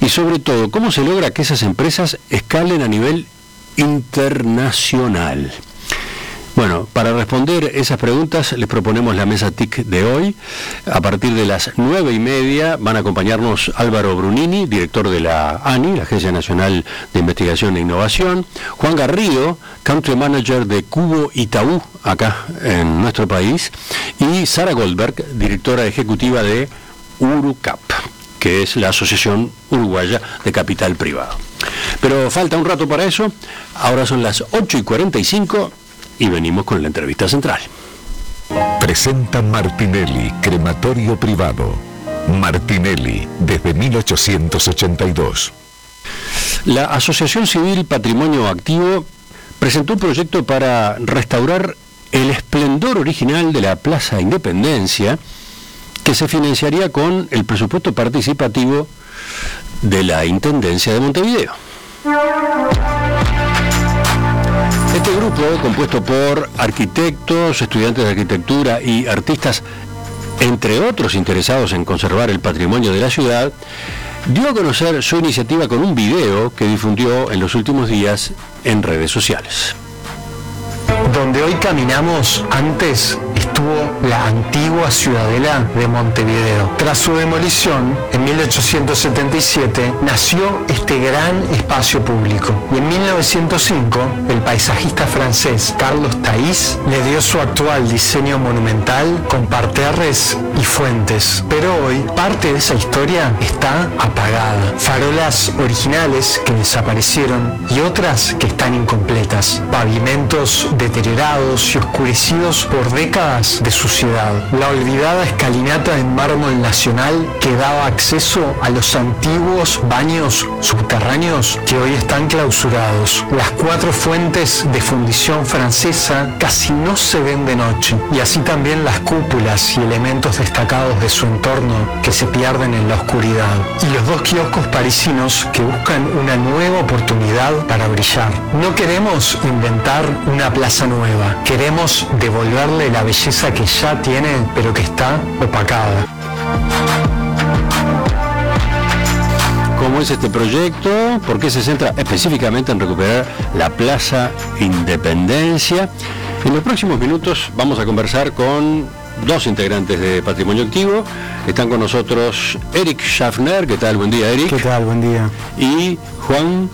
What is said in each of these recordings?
Y sobre todo, ¿cómo se logra que esas empresas escalen a nivel internacional? Bueno, para responder esas preguntas les proponemos la mesa TIC de hoy. A partir de las 9:30 van a acompañarnos Álvaro Brunini, director de la ANI, la Agencia Nacional de Investigación e Innovación, Juan Garrido, Country Manager de Cubo Itaú, acá en nuestro país, y Sara Goldberg, directora ejecutiva de URUCAP, que es la Asociación Uruguaya de Capital Privado. Pero falta un rato para eso. Ahora son las 8:45 y venimos con la entrevista central. Presenta Martinelli, crematorio privado. Martinelli, desde 1882. La Asociación Civil Patrimonio Activo presentó un proyecto para restaurar el esplendor original de la Plaza Independencia, que se financiaría con el presupuesto participativo de la Intendencia de Montevideo. Este grupo, compuesto por arquitectos, estudiantes de arquitectura y artistas, entre otros interesados en conservar el patrimonio de la ciudad, dio a conocer su iniciativa con un video que difundió en los últimos días en redes sociales. Donde hoy caminamos, antes estuvo la antigua ciudadela de Montevideo. Tras su demolición, en 1877, nació este gran espacio público. Y en 1905, el paisajista francés Carlos Thays le dio su actual diseño monumental con parterres y fuentes. Pero hoy, parte de esa historia está apagada. Farolas originales que desaparecieron y otras que están incompletas. Pavimentos deteriorados y oscurecidos por décadas de suciedad. La olvidada escalinata en mármol nacional que daba acceso a los antiguos baños subterráneos que hoy están clausurados. Las 4 fuentes de fundición francesa casi no se ven de noche, y así también las cúpulas y elementos destacados de su entorno que se pierden en la oscuridad. Y los 2 kioscos parisinos que buscan una nueva oportunidad para brillar. No queremos inventar una plaza nueva, queremos devolverle la belleza que ya tiene, pero que está opacada. ¿Cómo es este proyecto? ¿Por qué se centra específicamente en recuperar la Plaza Independencia? En los próximos minutos vamos a conversar con 2 integrantes de Patrimonio Activo. Están con nosotros Eric Schaffner. ¿Qué tal? Buen día, Eric. ¿Qué tal? Buen día. Y Juan...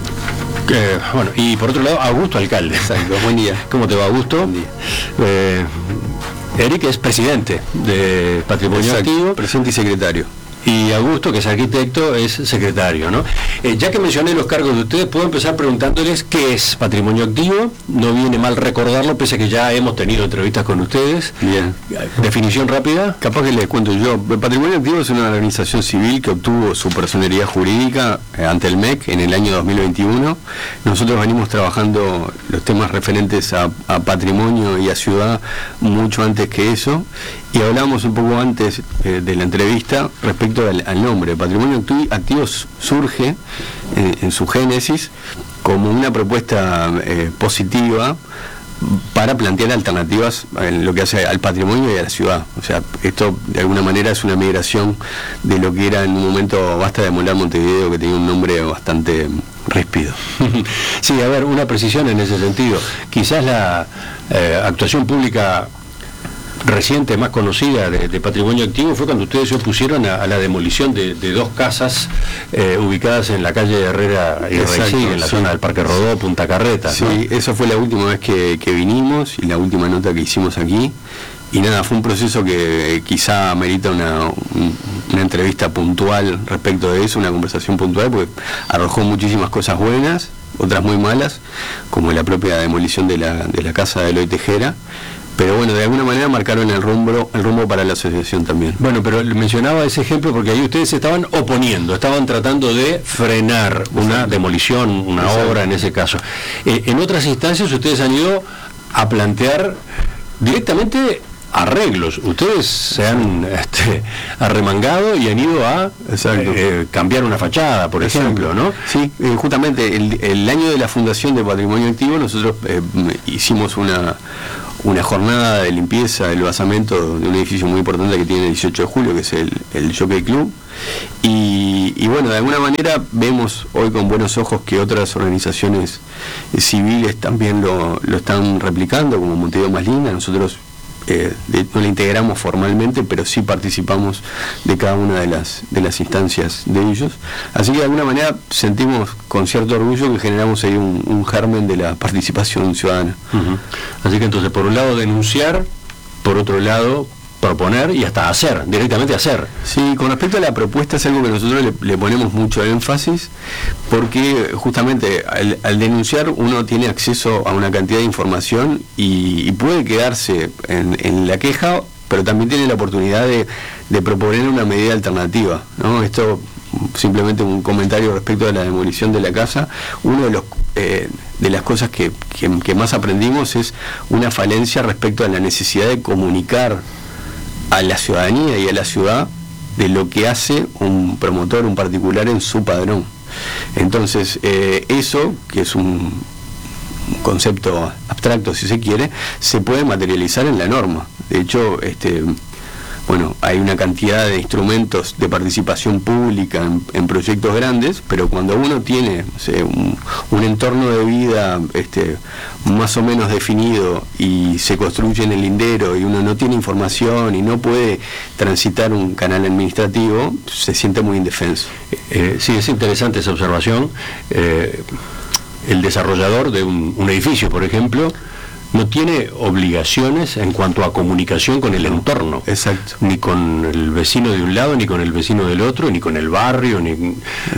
bueno, y por otro lado, Augusto Alcalde. Exacto, buen día. ¿Cómo te va, Augusto? Buen día. Eric es presidente de Patrimonio Activo. Presidente y secretario. Y Augusto, que es arquitecto, es secretario, ¿no? Ya que mencioné los cargos de ustedes, puedo empezar preguntándoles qué es Patrimonio Activo. No viene mal recordarlo, pese a que ya hemos tenido entrevistas con ustedes. Bien. Definición rápida. Capaz que les cuento yo. Patrimonio Activo es una organización civil que obtuvo su personería jurídica ante el MEC en el año 2021. Nosotros venimos trabajando los temas referentes a patrimonio y a ciudad mucho antes que eso. Y hablamos un poco antes de la entrevista respecto al nombre. Patrimonio Activo surge en su génesis como una propuesta positiva para plantear alternativas en lo que hace al patrimonio y a la ciudad. O sea, esto de alguna manera es una migración de lo que era en un momento Basta de Demoler Montevideo, que tenía un nombre bastante ríspido. Sí, a ver, una precisión en ese sentido. Quizás la actuación pública reciente, más conocida de Patrimonio Activo fue cuando ustedes se opusieron a la demolición de 2 casas ubicadas en la calle Herrera y Reisig, en la zona del Parque Rodó, Punta Carreta, sí, ¿no? Esa fue la última vez que vinimos y la última nota que hicimos aquí. Y nada, fue un proceso que quizá merita una entrevista puntual respecto de eso, una conversación puntual, porque arrojó muchísimas cosas buenas, otras muy malas, como la propia demolición de la casa de Eloy Tejera. Pero bueno, de alguna manera marcaron el rumbo para la asociación también. Bueno, pero mencionaba ese ejemplo porque ahí ustedes se estaban oponiendo, estaban tratando de frenar una demolición, una obra en ese caso. En otras instancias ustedes han ido a plantear directamente arreglos. Ustedes se han arremangado y han ido a cambiar una fachada, por ejemplo, ¿no? Sí, justamente el año de la fundación de Patrimonio Activo nosotros hicimos una jornada de limpieza del basamento de un edificio muy importante que tiene el 18 de julio, que es el Jockey Club. Y bueno, de alguna manera vemos hoy con buenos ojos que otras organizaciones civiles también lo están replicando, como Montevideo Más Linda. Nosotros no la integramos formalmente, pero sí participamos de cada una de las instancias de ellos. Así que de alguna manera sentimos con cierto orgullo que generamos ahí un germen de la participación ciudadana. Uh-huh. Así que entonces, por un lado denunciar, por otro lado proponer y hasta hacer, directamente hacer. Sí, con respecto a la propuesta es algo que nosotros le ponemos mucho énfasis, porque justamente al denunciar uno tiene acceso a una cantidad de información y puede quedarse en la queja, pero también tiene la oportunidad de proponer una medida alternativa, ¿no? Esto simplemente un comentario respecto a la demolición de la casa. Uno de las cosas que más aprendimos es una falencia respecto a la necesidad de comunicar a la ciudadanía y a la ciudad de lo que hace un promotor, un particular en su padrón. Entonces, eso, que es un concepto abstracto si se quiere, se puede materializar en la norma. De hecho, hay una cantidad de instrumentos de participación pública en proyectos grandes, pero cuando uno tiene un entorno de vida más o menos definido y se construye en el lindero y uno no tiene información y no puede transitar un canal administrativo, se siente muy indefenso. Sí, es interesante esa observación. El desarrollador de un edificio, por ejemplo, no tiene obligaciones en cuanto a comunicación con el entorno. Exacto. Ni con el vecino de un lado, ni con el vecino del otro, ni con el barrio, ni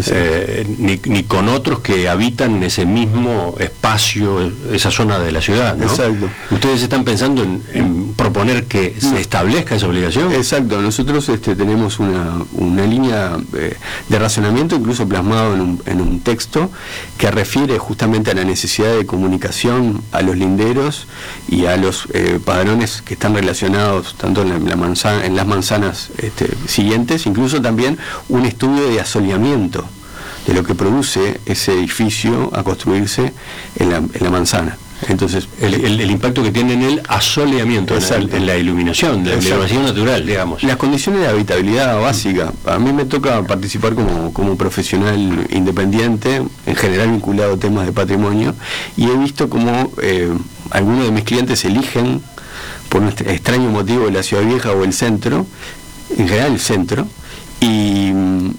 con otros que habitan ese mismo espacio, esa zona de la ciudad, ¿no? Exacto. ¿Ustedes están pensando en proponer que se establezca esa obligación? Exacto. Nosotros tenemos una línea de razonamiento, incluso plasmado en un texto, que refiere justamente a la necesidad de comunicación a los linderos y a los padrones que están relacionados tanto en las manzanas siguientes, incluso también un estudio de asoleamiento de lo que produce ese edificio a construirse en la manzana. Entonces, el impacto que tiene en el asoleamiento, en la iluminación, la iluminación natural, digamos. Las condiciones de habitabilidad básica. A mí me toca participar como profesional independiente, en general vinculado a temas de patrimonio, y he visto cómo algunos de mis clientes eligen, por un extraño motivo, la Ciudad Vieja o el centro, en general el centro, y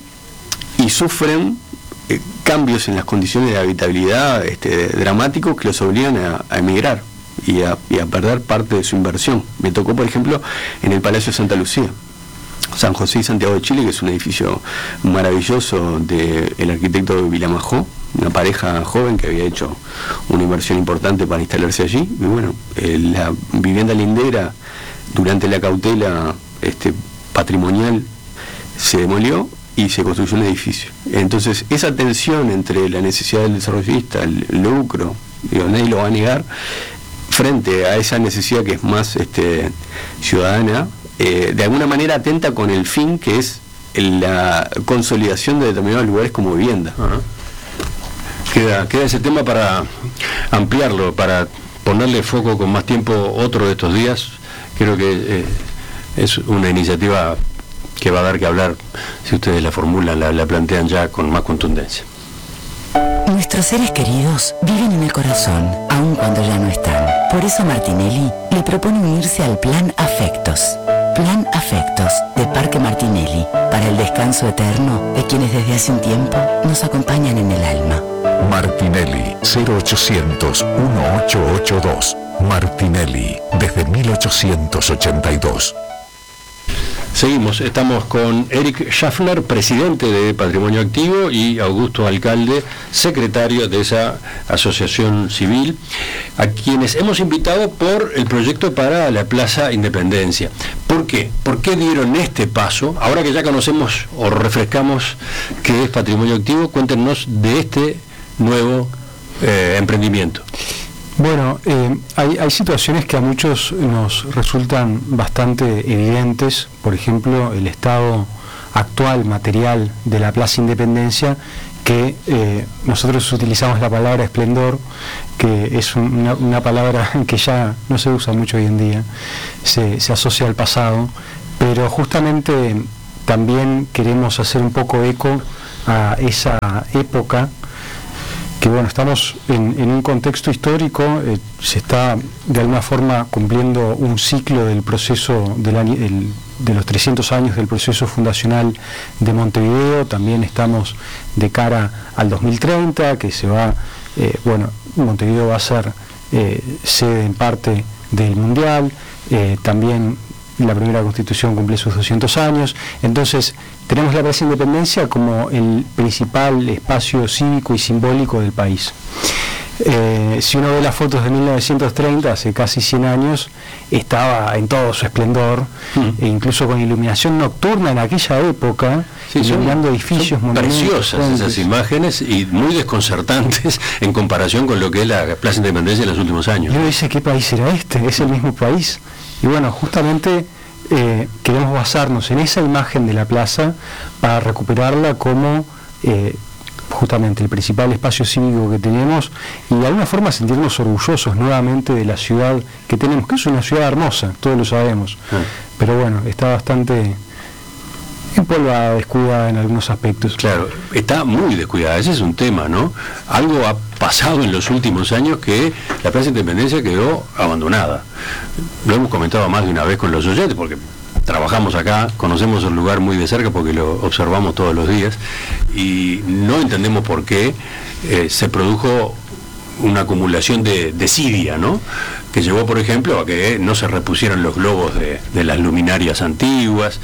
sufren cambios en las condiciones de habitabilidad dramáticos que los obligan a emigrar y a perder parte de su inversión. Me tocó, por ejemplo, en el Palacio Santa Lucía, San José y Santiago de Chile, que es un edificio maravilloso del arquitecto Vilamajó, una pareja joven que había hecho una inversión importante para instalarse allí. Y bueno, la vivienda lindera, durante la cautela patrimonial, se demolió y se construyó un edificio. Entonces, esa tensión entre la necesidad del desarrollista, el lucro, nadie lo va a negar, frente a esa necesidad que es más ciudadana, de alguna manera atenta con el fin que es la consolidación de determinados lugares como vivienda. Uh-huh. Queda ese tema para ampliarlo, para ponerle foco con más tiempo otro de estos días. Creo que es una iniciativa que va a dar que hablar si ustedes la formulan, la plantean ya con más contundencia. Nuestros seres queridos viven en el corazón, aun cuando ya no están. Por eso Martinelli le propone unirse al Plan Afectos. Plan Afectos de Parque Martinelli, para el descanso eterno de quienes desde hace un tiempo nos acompañan en el alma. Martinelli, 0800-1882. Martinelli, desde 1882. Seguimos, estamos con Eric Schaffner, presidente de Patrimonio Activo, y Augusto Alcalde, secretario de esa asociación civil, a quienes hemos invitado por el proyecto para la Plaza Independencia. ¿Por qué? ¿Por qué dieron este paso? Ahora que ya conocemos o refrescamos qué es Patrimonio Activo, cuéntenos de este nuevo emprendimiento. Bueno, hay situaciones que a muchos nos resultan bastante evidentes, por ejemplo, el estado actual material de la Plaza Independencia, que nosotros utilizamos la palabra esplendor, que es una palabra que ya no se usa mucho hoy en día, se asocia al pasado, pero justamente también queremos hacer un poco eco a esa época, que bueno, estamos en un contexto histórico, se está de alguna forma cumpliendo un ciclo del proceso de los 300 años del proceso fundacional de Montevideo. También estamos de cara al 2030, que se va, Montevideo va a ser sede en parte del Mundial, también la primera Constitución cumple sus 200 años, entonces tenemos la Plaza Independencia como el principal espacio cívico y simbólico del país. Si uno ve las fotos de 1930, hace casi 100 años, estaba en todo su esplendor, e incluso con iluminación nocturna en aquella época, iluminando edificios, monumentos. Preciosas esas imágenes y muy desconcertantes en comparación con lo que es la Plaza Independencia en los últimos años. Y uno dice, ¿qué país era este? Es el mismo país. Y bueno, justamente queremos basarnos en esa imagen de la plaza para recuperarla como justamente el principal espacio cívico que tenemos y de alguna forma sentirnos orgullosos nuevamente de la ciudad que tenemos, que es una ciudad hermosa, todos lo sabemos, pero bueno, está bastante empolvada, descuidada en algunos aspectos. Claro, está muy descuidada, ese es un tema, ¿no? Algo ha pasado en los últimos años que la Plaza Independencia quedó abandonada. Lo hemos comentado más de una vez con los oyentes, porque trabajamos acá, conocemos el lugar muy de cerca porque lo observamos todos los días y no entendemos por qué se produjo una acumulación de desidia, ¿no? Que llevó, por ejemplo, a que no se repusieran los globos de las luminarias antiguas,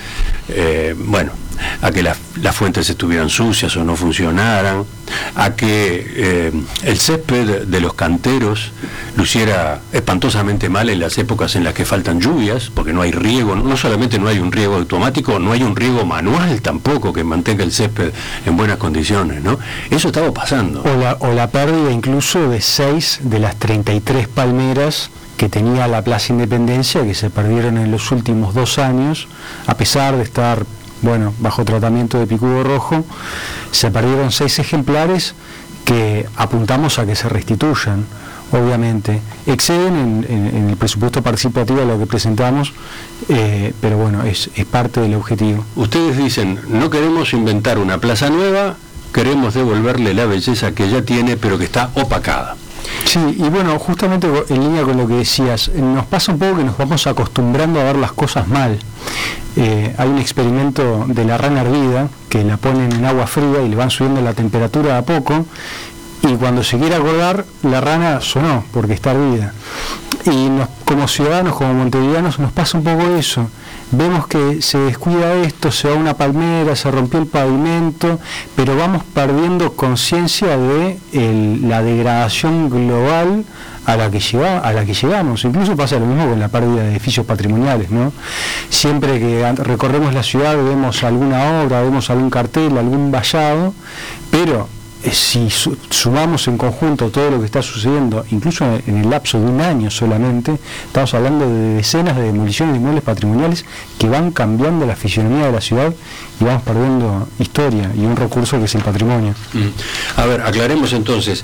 a que las fuentes estuvieran sucias o no funcionaran, a que el césped de los canteros luciera espantosamente mal en las épocas en las que faltan lluvias, porque no hay riego, no solamente no hay un riego automático, no hay un riego manual tampoco que mantenga el césped en buenas condiciones, ¿no? Eso estaba pasando. O la pérdida incluso de 6 de las 33 palmeras que tenía la Plaza Independencia, que se perdieron en los últimos 2 años, a pesar de estar bajo tratamiento de picudo rojo, se perdieron 6 ejemplares que apuntamos a que se restituyan. Obviamente, exceden en el presupuesto participativo de lo que presentamos, pero bueno, es parte del objetivo. Ustedes dicen, no queremos inventar una plaza nueva, queremos devolverle la belleza que ya tiene, pero que está opacada. Sí, y bueno, justamente en línea con lo que decías, nos pasa un poco que nos vamos acostumbrando a ver las cosas mal. Hay un experimento de la rana hervida, que la ponen en agua fría y le van subiendo la temperatura a poco, y cuando se quiere acordar, la rana sonó, porque está hervida. Y como ciudadanos, como montevideanos, nos pasa un poco eso. Vemos que se descuida esto, se va una palmera, se rompió el pavimento, pero vamos perdiendo conciencia de la degradación global a la que llegamos. Incluso pasa lo mismo con la pérdida de edificios patrimoniales, ¿no? Siempre que recorremos la ciudad vemos alguna obra, vemos algún cartel, algún vallado, pero si sumamos en conjunto todo lo que está sucediendo, incluso en el lapso de un año solamente, estamos hablando de decenas de demoliciones de inmuebles patrimoniales que van cambiando la fisionomía de la ciudad y vamos perdiendo historia y un recurso que es el patrimonio. A ver, aclaremos entonces,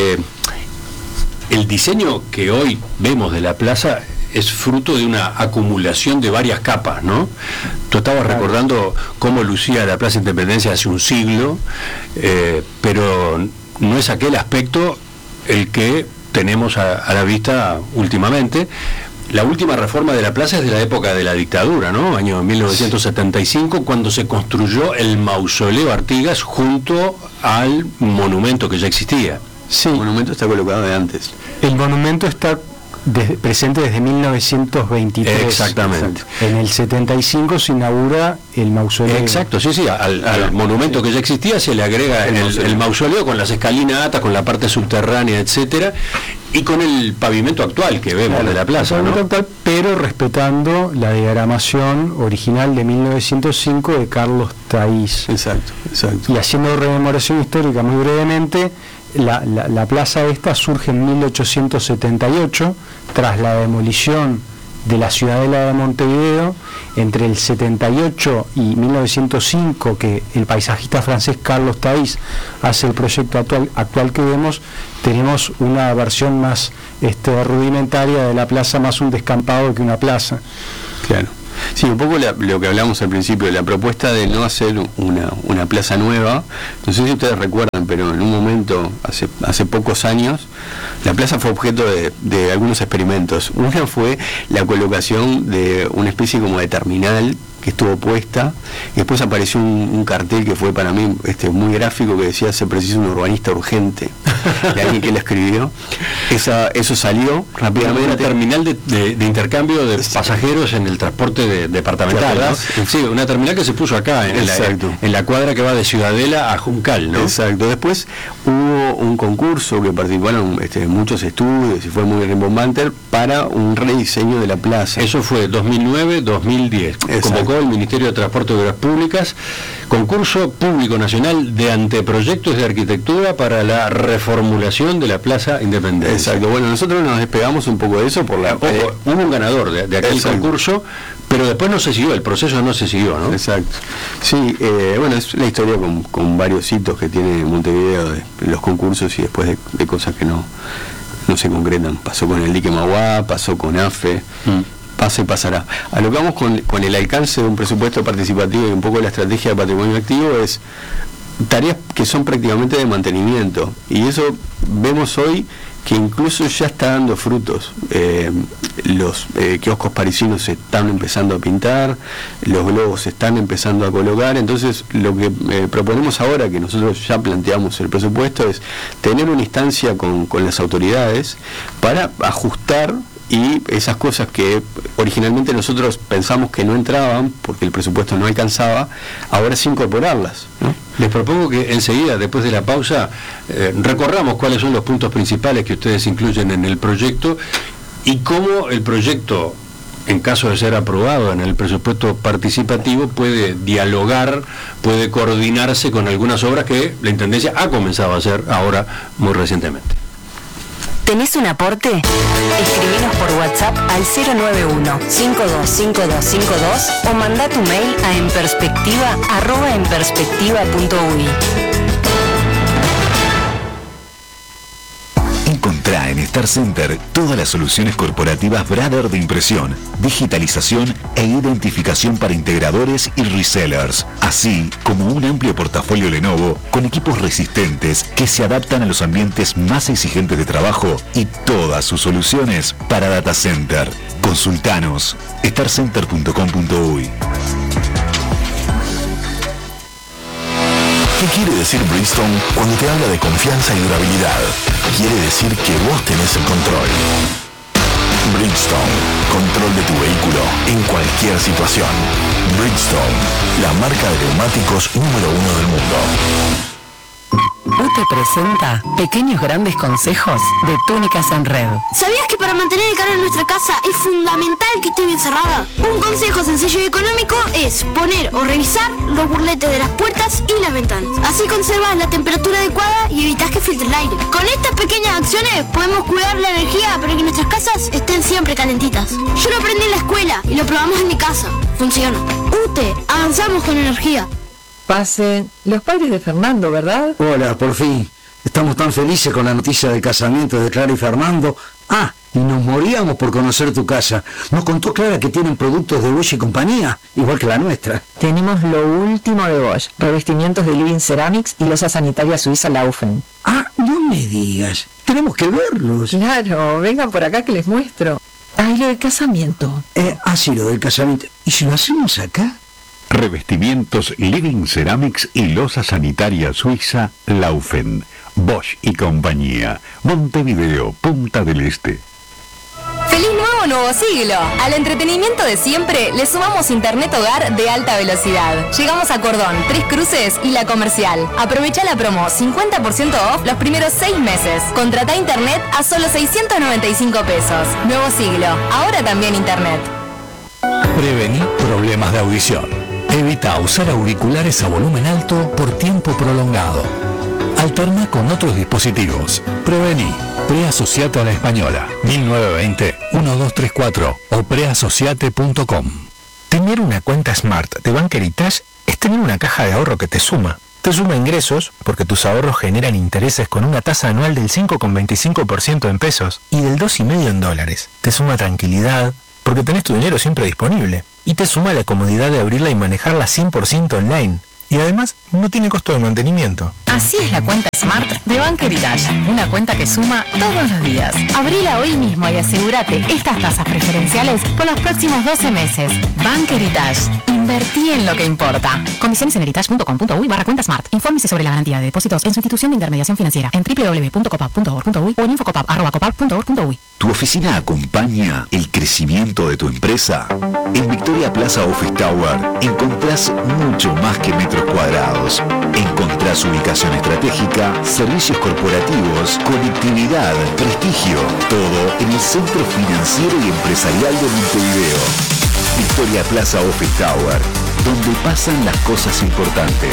el diseño que hoy vemos de la plaza es fruto de una acumulación de varias capas, ¿no? Tú estabas recordando cómo lucía la Plaza Independencia hace un siglo, pero no es aquel aspecto el que tenemos a la vista últimamente. La última reforma de la plaza es de la época de la dictadura, ¿no? Año 1975, cuando se construyó el mausoleo Artigas junto al monumento que ya existía. Sí. El monumento está colocado de antes. El monumento está presente desde 1923. Exactamente. En el 75 se inaugura el mausoleo. Exacto, sí, al monumento que ya existía se le agrega el mausoleo con las escalinatas, con la parte subterránea, etcétera, y con el pavimento actual que vemos de la plaza, ¿no? Actual, pero respetando la diagramación original de 1905 de Carlos Taís. Exacto. Y haciendo rememoración histórica muy brevemente, la plaza esta surge en 1878 tras la demolición de la Ciudadela de Montevideo. Entre el 78 y 1905, que el paisajista francés Carlos Thays hace el proyecto actual que vemos, tenemos una versión más rudimentaria de la plaza, más un descampado que una plaza. Claro. Sí, un poco lo que hablamos al principio, la propuesta de no hacer una plaza nueva. No sé si ustedes recuerdan, pero en un momento, hace pocos años, la plaza fue objeto de algunos experimentos. Una fue la colocación de una especie como de terminal que estuvo puesta, y después apareció un cartel que fue para mí muy gráfico, que decía: se precisa un urbanista urgente, de alguien que la escribió. Eso salió rápidamente. Una terminal de intercambio de pasajeros en el transporte departamental, ¿no? Sí, una terminal que se puso acá, en la cuadra que va de Ciudadela a Juncal, ¿no? Exacto. Después hubo un concurso que participaron muchos estudios y fue muy rimbombante para un rediseño de la plaza. Eso fue 2009-2010. Convocó el Ministerio de Transporte y Obras Públicas, concurso público nacional de anteproyectos de arquitectura para la reformulación de la Plaza Independencia. Exacto. Bueno, nosotros nos despegamos un poco de eso por hubo un ganador de aquel concurso, pero después no se siguió, el proceso no se siguió, ¿no? Exacto. Sí, bueno, es la historia con varios hitos que tiene Montevideo de los concursos y después de cosas que no se concretan. Pasó con el dique Mauá, pasó con AFE. Pasa y pasará. A lo que vamos con el alcance de un presupuesto participativo y un poco la estrategia de patrimonio activo es tareas que son prácticamente de mantenimiento, y eso vemos hoy que incluso ya está dando frutos. Los kioscos parisinos se están empezando a pintar, los globos se están empezando a colocar. Entonces lo que proponemos ahora, que nosotros ya planteamos el presupuesto, es tener una instancia con las autoridades para ajustar, y esas cosas que originalmente nosotros pensamos que no entraban porque el presupuesto no alcanzaba, ahora sí incorporarlas, ¿no? Les propongo que enseguida, después de la pausa, recorramos cuáles son los puntos principales que ustedes incluyen en el proyecto y cómo el proyecto, en caso de ser aprobado en el presupuesto participativo, puede dialogar, puede coordinarse con algunas obras que la Intendencia ha comenzado a hacer ahora muy recientemente. ¿Tenés un aporte? Escribinos por WhatsApp al 091-525252 o mandá tu mail a enperspectiva@enperspectiva.uy. Encontrá en Star Center todas las soluciones corporativas Brother de impresión, digitalización e identificación para integradores y resellers, así como un amplio portafolio Lenovo con equipos resistentes que se adaptan a los ambientes más exigentes de trabajo y todas sus soluciones para data center. Consultanos starcenter.com.uy. ¿Qué quiere decir Bridgestone cuando te habla de confianza y durabilidad? Quiere decir que vos tenés el control. Bridgestone, control de tu vehículo en cualquier situación. Bridgestone, la marca de neumáticos número 1 del mundo. UTE presenta Pequeños Grandes Consejos de Túnicas en Red. ¿Sabías que para mantener el calor en nuestra casa es fundamental que esté bien cerrada? Un consejo sencillo y económico es poner o revisar los burletes de las puertas y las ventanas. Así conservas la temperatura adecuada y evitas que filtre el aire. Con estas pequeñas acciones podemos cuidar la energía para que nuestras casas estén siempre calentitas. Yo lo aprendí en la escuela y lo probamos en mi casa. Funciona. UTE, avanzamos con energía. Pasen. Los padres de Fernando, ¿verdad? Hola, por fin. Estamos tan felices con la noticia del casamiento de Clara y Fernando. Y nos moríamos por conocer tu casa. Nos contó Clara que tienen productos de Bosch y compañía, igual que la nuestra. Tenemos lo último de Bosch, revestimientos de Living Ceramics y losa sanitaria suiza Laufen. No me digas. Tenemos que verlos. Claro, vengan por acá que les muestro. Lo del casamiento. Sí, lo del casamiento. ¿Y si lo hacemos acá? Revestimientos Living Ceramics y losa sanitaria suiza Laufen. Bosch y compañía. Montevideo, Punta del Este. ¡Feliz nuevo siglo! Al entretenimiento de siempre le sumamos internet hogar de alta velocidad. Llegamos a Cordón, Tres Cruces y La Comercial. Aprovecha la promo 50% off los primeros 6 meses. Contratá internet a solo 695 pesos. Nuevo siglo, ahora también internet. Prevenir problemas de audición. Evita usar auriculares a volumen alto por tiempo prolongado. Al Alterna con otros dispositivos. Prevení. Preasociate a la Española. 1920-1234 o preasociate.com. Tener una cuenta Smart de Bank Heritage es tener una caja de ahorro que te suma. Te suma ingresos, porque tus ahorros generan intereses con una tasa anual del 5,25% en pesos y del 2,5% en dólares. Te suma tranquilidad, porque tenés tu dinero siempre disponible. Y te suma la comodidad de abrirla y manejarla 100% online. Y además, no tiene costo de mantenimiento. Así es la cuenta Smart de Bank Heritage, una cuenta que suma todos los días. Abrila hoy mismo y asegúrate estas tasas preferenciales por los próximos 12 meses. Bank Heritage, invertí en lo que importa. Condiciones en heritage.com.uy/cuenta Smart. Infórmese sobre la garantía de depósitos en su institución de intermediación financiera en www.copap.org.uy o en infocopap@copap.org.uy. ¿Tu oficina acompaña el crecimiento de tu empresa? En Victoria Plaza Office Tower encontrás mucho más que metros cuadrados. Encontrás ubicación estratégica, servicios corporativos, conectividad, prestigio, todo en el centro financiero y empresarial de Montevideo. Victoria Plaza Office Tower, donde pasan las cosas importantes.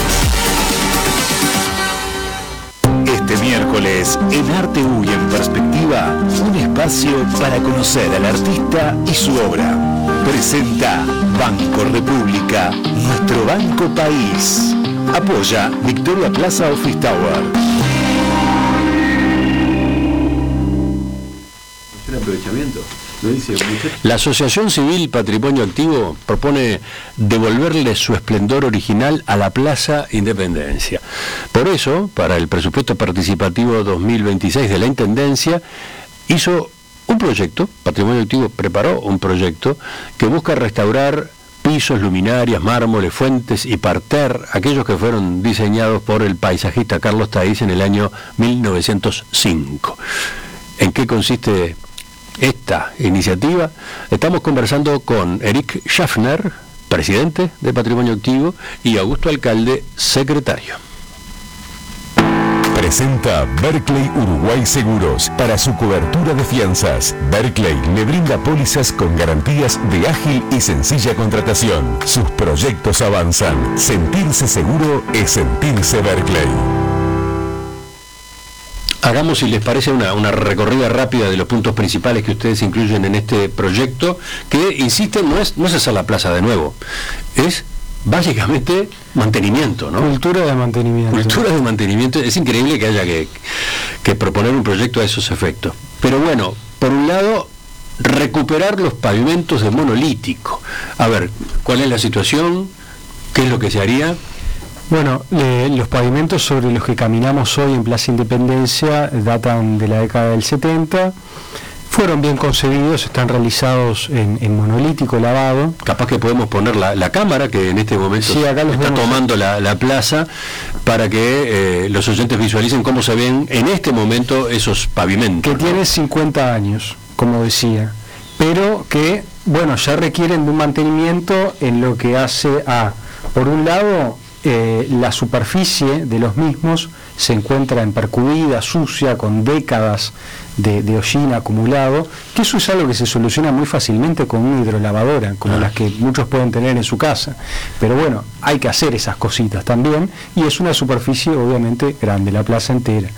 Este miércoles, en Arte U y en Perspectiva, un espacio para conocer al artista y su obra. Presenta Banco República, nuestro banco país. Apoya Victoria Plaza Office Tower. ¿El aprovechamiento? La Asociación Civil Patrimonio Activo propone devolverle su esplendor original a la Plaza Independencia. Por eso, para el presupuesto participativo 2026 de la Intendencia, hizo un proyecto, Patrimonio Activo preparó un proyecto que busca restaurar pisos, luminarias, mármoles, fuentes y parterre, aquellos que fueron diseñados por el paisajista Carlos Taís en el año 1905. ¿En qué consiste esta iniciativa? Estamos conversando con Eric Schaffner, presidente de Patrimonio Activo, y Augusto Alcalde, secretario. Presenta Berkeley Uruguay Seguros para su cobertura de fianzas. Berkeley le brinda pólizas con garantías de ágil y sencilla contratación. Sus proyectos avanzan. Sentirse seguro es sentirse Berkeley. Hagamos, si les parece, una recorrida rápida de los puntos principales que ustedes incluyen en este proyecto, que, insisten, no es hacer la plaza de nuevo, es básicamente mantenimiento, ¿no? Cultura de mantenimiento. Cultura de mantenimiento. Es increíble que haya que proponer un proyecto a esos efectos. Pero bueno, por un lado, recuperar los pavimentos de monolítico. A ver, ¿cuál es la situación? ¿Qué es lo que se haría? Bueno, los pavimentos sobre los que caminamos hoy en Plaza Independencia datan de la década del 70, fueron bien concebidos, están realizados en monolítico lavado. Capaz que podemos poner la cámara que en este momento sí, acá está tomando la plaza, para que los oyentes visualicen cómo se ven en este momento esos pavimentos. Que tiene 50 años, como decía, pero que, bueno, ya requieren de un mantenimiento en lo que hace a, por un lado, la superficie de los mismos se encuentra empercudida, sucia, con décadas de hollín acumulado, que eso es algo que se soluciona muy fácilmente con una hidrolavadora, como las que muchos pueden tener en su casa. Pero bueno, hay que hacer esas cositas también, y es una superficie obviamente grande, la plaza entera.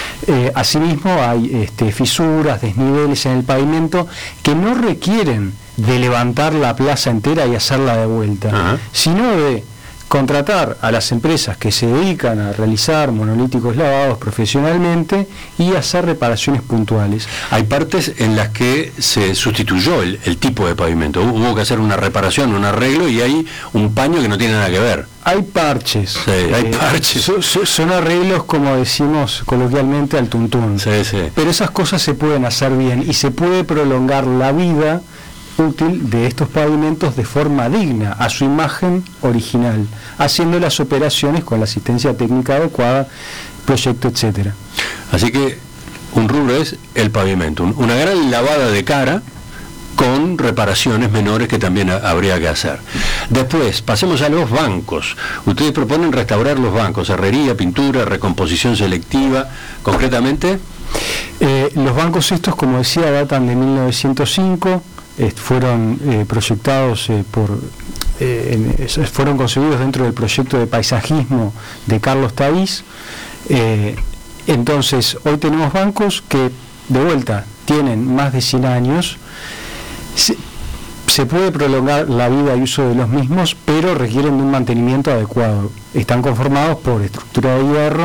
Asimismo hay fisuras, desniveles en el pavimento que no requieren de levantar la plaza entera y hacerla de vuelta, sino de contratar a las empresas que se dedican a realizar monolíticos lavados profesionalmente y hacer reparaciones puntuales. Hay partes en las que se sustituyó el tipo de pavimento, hubo que hacer una reparación, un arreglo, y hay un paño que no tiene nada que ver. Hay parches, sí, hay parches. Son arreglos, como decimos coloquialmente, al tuntún. Sí, sí. Pero esas cosas se pueden hacer bien y se puede prolongar la vida útil de estos pavimentos de forma digna a su imagen original, haciendo las operaciones con la asistencia técnica adecuada, proyecto, etcétera. Así que un rubro es el pavimento, una gran lavada de cara con reparaciones menores que también habría que hacer. Después, pasemos a los bancos. Ustedes proponen restaurar los bancos, herrería, pintura, recomposición selectiva, concretamente. Los bancos estos, como decía, datan de 1905, fueron proyectados fueron concebidos dentro del proyecto de paisajismo de Carlos Taís. Entonces, hoy tenemos bancos que, de vuelta, tienen más de 100 años, se puede prolongar la vida y uso de los mismos, pero requieren de un mantenimiento adecuado. Están conformados por estructura de hierro,